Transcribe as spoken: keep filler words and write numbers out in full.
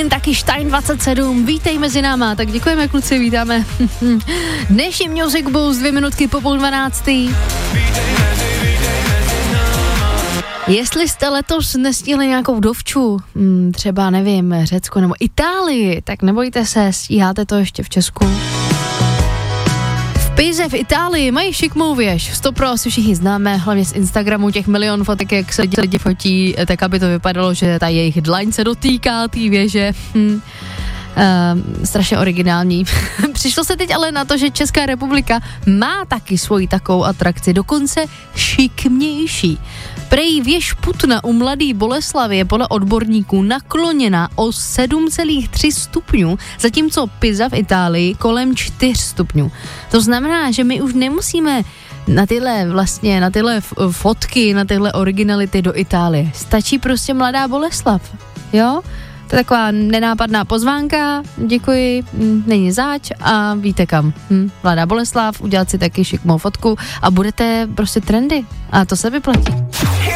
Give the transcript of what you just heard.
Jen taky Stein dvacet sedm, vítej mezi náma, tak děkujeme kluci, vítáme. Dnešní Music Boost, dvě minutky po půl dvanáctý. Jestli jste letos nestihli nějakou dovču, třeba nevím, Řecko nebo Itálii, tak nebojte se, stíháte to ještě v Česku. V Pize v Itálii mají šikmou věž, sto pro asi všichni známe, hlavně z Instagramu těch milion fotek, jak se lidi fotí, tak aby to vypadalo, že ta jejich dlaň se dotýká té věže. Hm. Uh, strašně originální. Přišlo se teď ale na to, že Česká republika má taky svoji takovou atrakci, dokonce šikmější. Prej věž Putna u Mladé Boleslavi je podle odborníků nakloněna o sedm celá tři stupňů, zatímco Pisa v Itálii kolem čtyři stupňů. To znamená, že my už nemusíme na tyhle vlastně, na tyhle fotky, na tyhle originality do Itálie. Stačí prostě Mladá Boleslav, jo? To je taková nenápadná pozvánka, děkuji, není záč a víte kam. Hm, Mladá Boleslav, udělat si taky šikmou fotku a budete prostě trendy a to se vyplatí.